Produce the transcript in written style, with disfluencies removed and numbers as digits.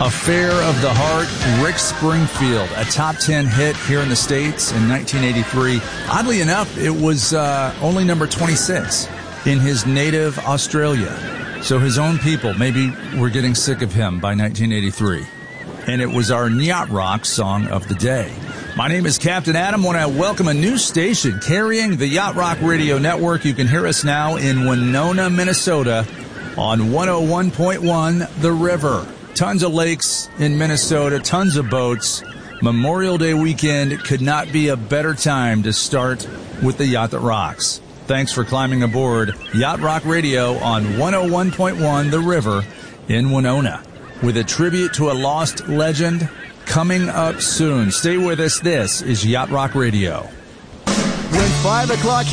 Affair of the Heart, Rick Springfield, a top 10 hit here in the States in 1983. Oddly enough, it was only number 26 in his native Australia. So his own people maybe were getting sick of him by 1983. And it was our Yacht Rock song of the day. My name is Captain Adam. When I welcome a new station carrying the Yacht Rock Radio Network, you can hear us now in Winona, Minnesota on 101.1 The River. Tons of lakes in Minnesota, tons of boats. Memorial Day weekend could not be a better time to start with the Yacht That Rocks. Thanks for climbing aboard Yacht Rock Radio on 101.1 The River in Winona, with a tribute to a lost legend coming up soon. Stay with us. This is Yacht Rock Radio. When 5 o'clock